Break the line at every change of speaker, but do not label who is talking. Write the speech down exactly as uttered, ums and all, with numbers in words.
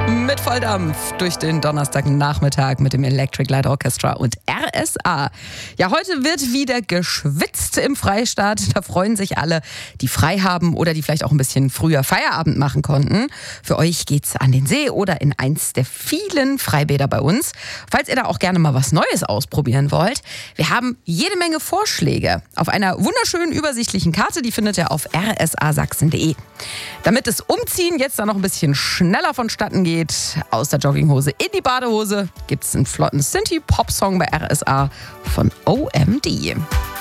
Mit Volldampf durch den Donnerstagnachmittag mit dem Electric Light Orchestra und R S A. Ja, heute wird wieder geschwitzt im Freistaat. Da freuen sich alle, die frei haben oder die vielleicht auch ein bisschen früher Feierabend machen konnten. Für euch geht's an den See oder in eins der vielen Freibäder bei uns. Falls ihr da auch gerne mal was Neues ausprobieren wollt, wir haben jede Menge Vorschläge auf einer wunderschönen übersichtlichen Karte. Die findet ihr auf r s a sachsen punkt d e. Damit das Umziehen jetzt dann noch ein bisschen schneller vonstatten geht, aus der Jogginghose in die Badehose, gibt's einen flotten Synthie-Pop-Song bei R S A von O M D.